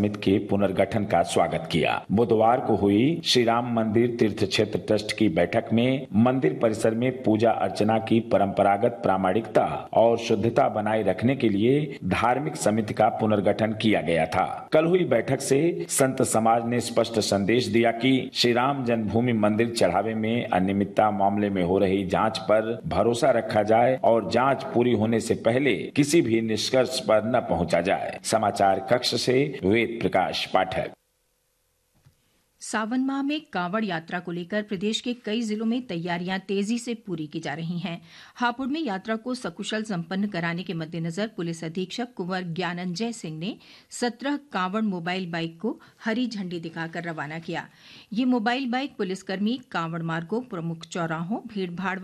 समिति के पुनर्गठन का स्वागत किया। बुधवार को हुई श्री राम मंदिर तीर्थ क्षेत्र ट्रस्ट की बैठक में मंदिर परिसर में पूजा अर्चना की परंपरागत प्रामाणिकता और शुद्धता बनाए रखने के लिए धार्मिक समिति का पुनर्गठन किया गया था। कल हुई बैठक से संत समाज ने स्पष्ट संदेश दिया कि श्री राम जन्मभूमि मंदिर चढ़ावे में अनियमितता मामले में हो रही जांच पर भरोसा रखा जाए और जांच पूरी होने से पहले किसी भी निष्कर्ष पर न पहुंचा जाए। समाचार कक्ष से वेद प्रकाश पाठक। सावन माह में कांवड़ यात्रा को लेकर प्रदेश के कई जिलों में तैयारियां तेजी से पूरी की जा रही हैं। हापुड़ में यात्रा को सकुशल संपन्न कराने के मद्देनजर पुलिस अधीक्षक कुंवर ज्ञानंजय सिंह ने 17 कांवड़ मोबाइल बाइक को हरी झंडी दिखाकर रवाना किया। ये मोबाइल बाइक पुलिसकर्मी कांवड़ मार्गों, प्रमुख चौराहों, भीड़भाड़